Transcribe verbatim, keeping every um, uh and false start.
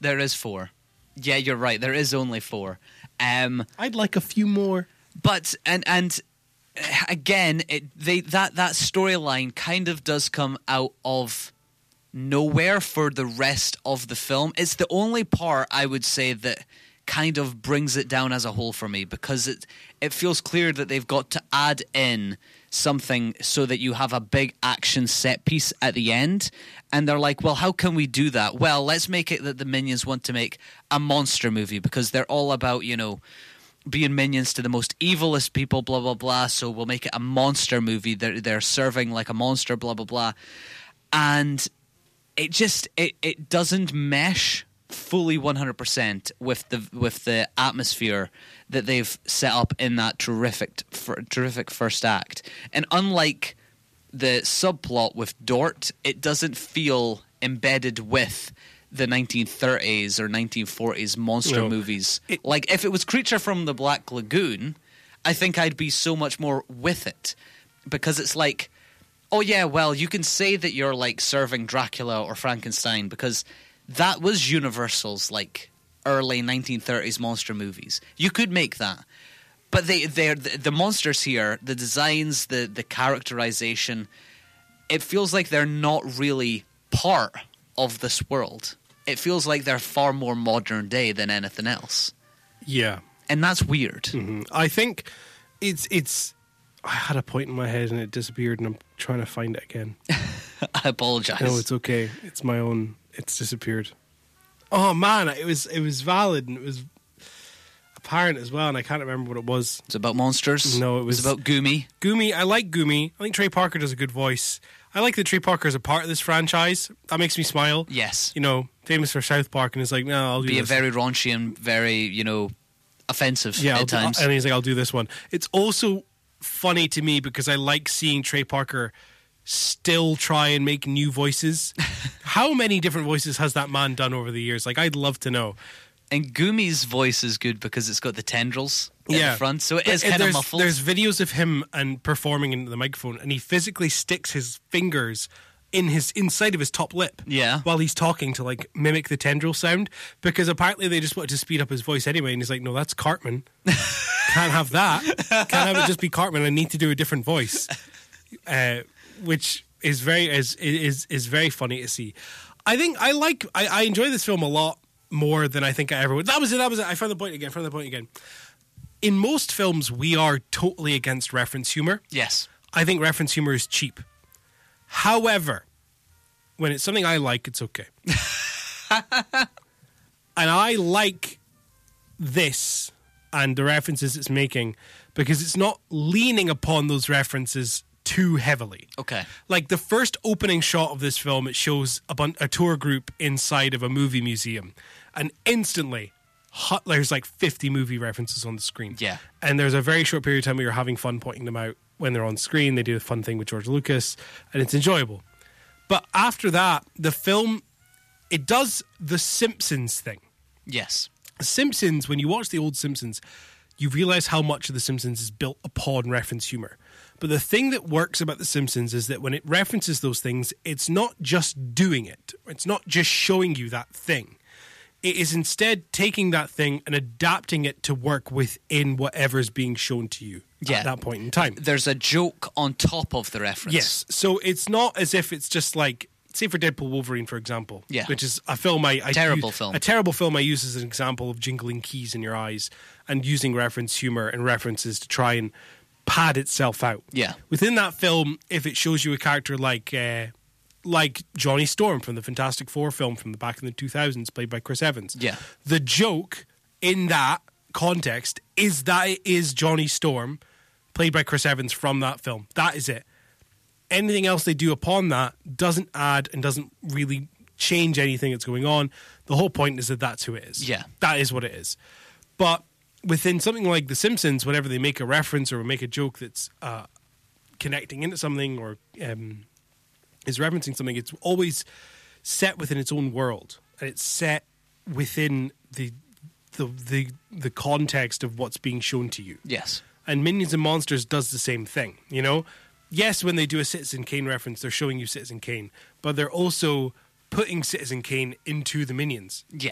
There is four. Yeah, you're right. There is only four. Um, I'd like a few more. But and and again, it, they that that storyline kind of does come out of nowhere for the rest of the film. It's the only part I would say that kind of brings it down as a whole for me, because it it feels clear that they've got to add in something so that you have a big action set piece at the end, and they're like, well, how can we do that? Well, let's make it that the Minions want to make a monster movie, because they're all about, you know, being minions to the most evilest people, blah blah blah, so we'll make it a monster movie. They're, they're serving like a monster, blah blah blah, and it just it, it doesn't mesh fully one hundred percent with the with the atmosphere that they've set up in that terrific terrific first act. And unlike the subplot with Dort, it doesn't feel embedded with the nineteen thirties or nineteen forties monster no. movies. It, like, if it was Creature from the Black Lagoon, I think I'd be so much more with it, because it's like, oh yeah, well, you can say that you're like serving Dracula or Frankenstein, because that was Universal's like early nineteen thirties monster movies. You could make that, but they they're the, the monsters here, the designs, the the characterization, it feels like they're not really part of this world. It feels like they're far more modern day than anything else. Yeah, and that's weird. Mm-hmm. I think it's it's. I had a point in my head and it disappeared, and I'm trying to find it again. I apologize. No, it's okay. It's my own. It's disappeared. Oh man, it was it was valid and it was apparent as well, and I can't remember what it was. It's about monsters. No, it was it's about Goomy. Goomy. I like Goomy. I think Trey Parker does a good voice. I like that Trey Parker is a part of this franchise. That makes me smile. Yes. You know, famous for South Park, and it's like, no, I'll do Be this. a very raunchy and very, you know, offensive yeah, at I'll times. Do, and he's like, I'll do this one. It's also funny to me because I like seeing Trey Parker still try and make new voices. How many different voices has that man done over the years? Like, I'd love to know. And Goomy's voice is good because it's got the tendrils at yeah. the front, so it but is kind there's, of muffled. There's videos of him and performing into the microphone, and he physically sticks his fingers in his inside of his top lip yeah. while he's talking to like mimic the tendril sound, because apparently they just wanted to speed up his voice anyway, and he's like, no, that's Cartman. Can't have that. Can't have it just be Cartman. I need to do a different voice. Uh, which is very is is is very funny to see. I think I like I, I enjoy this film a lot more than I think I ever would. That was it, that was it. I found the point again, found the point again. In most films, we are totally against reference humor. Yes. I think reference humor is cheap. However, when it's something I like, it's okay. And I like this and the references it's making because it's not leaning upon those references too heavily. Okay. Like the first opening shot of this film, it shows a, bun- a tour group inside of a movie museum, and instantly hot, there's like fifty movie references on the screen. Yeah. And there's a very short period of time where you're having fun pointing them out when they're on screen. They do a fun thing with George Lucas, and it's enjoyable. But after that, the film, it does the Simpsons thing. Yes. Simpsons, when you watch the old Simpsons, you realize how much of The Simpsons is built upon reference humor. But the thing that works about The Simpsons is that when it references those things, it's not just doing it. It's not just showing you that thing. It is instead taking that thing and adapting it to work within whatever's being shown to you yeah. at that point in time. There's a joke on top of the reference. Yes. So it's not as if it's just like, say for Deadpool Wolverine, for example, yeah. which is a film I... I terrible use, film. A terrible film I use as an example of jingling keys in your eyes and using reference humor and references to try and pad itself out. Yeah. Within that film, if it shows you a character like... Uh, like Johnny Storm from the Fantastic Four film from the back in the two thousands, played by Chris Evans. Yeah. The joke in that context is that it is Johnny Storm, played by Chris Evans from that film. That is it. Anything else they do upon that doesn't add and doesn't really change anything that's going on. The whole point is that that's who it is. Yeah. That is what it is. But within something like The Simpsons, whenever they make a reference or make a joke that's uh, connecting into something or... Um, is referencing something, it's always set within its own world, and it's set within the the the, the context of what's being shown to you. Yes. And Minions and Monsters does the same thing, you know? Yes, when they do a Citizen Kane reference, they're showing you Citizen Kane, but they're also putting Citizen Kane into the Minions. Yeah.